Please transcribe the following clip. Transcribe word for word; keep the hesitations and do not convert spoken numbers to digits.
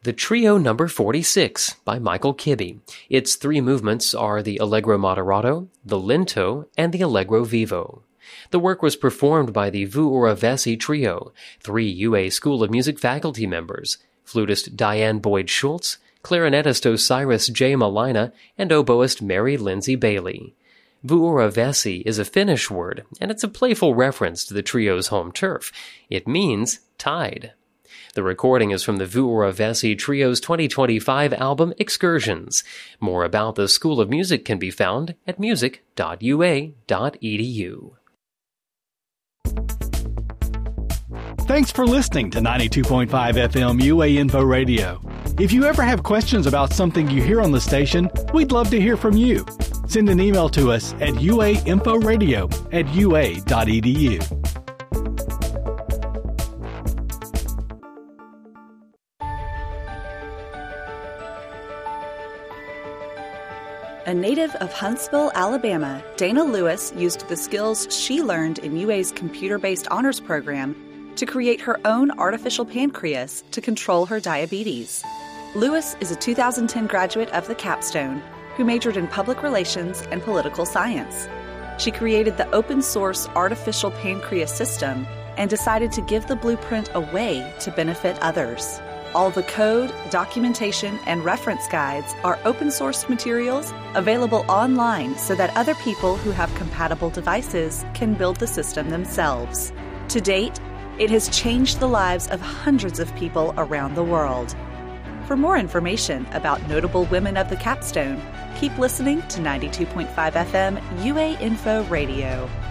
The Trio Number forty-six by Michael Kibbe. Its three movements are the Allegro Moderato, the Lento, and the Allegro Vivo. The work was performed by the Vu Ora Vesey Trio, three U A School of Music faculty members, flutist Diane Boyd Schultz, clarinetist Osiris J. Malina, and oboist Mary Lindsay Bailey. Vu Ora Vesey is a Finnish word, and it's a playful reference to the trio's home turf. It means tide. The recording is from the Vu Ora Vesey Trio's twenty twenty-five album Excursions. More about the School of Music can be found at music dot u a dot e d u. Thanks for listening to ninety-two point five F M U A Info Radio. If you ever have questions about something you hear on the station, we'd love to hear from you. Send an email to us at uainforadio at u a dot e d u. A native of Huntsville, Alabama, Dana Lewis used the skills she learned in U A's computer-based honors program to create her own artificial pancreas to control her diabetes. Lewis is a two thousand ten graduate of the Capstone who majored in public relations and political science. She created the open-source artificial pancreas system and decided to give the blueprint away to benefit others. All the code, documentation, and reference guides are open-source materials available online so that other people who have compatible devices can build the system themselves. To date, it has changed the lives of hundreds of people around the world. For more information about notable women of the Capstone, keep listening to ninety-two point five F M U A Info Radio.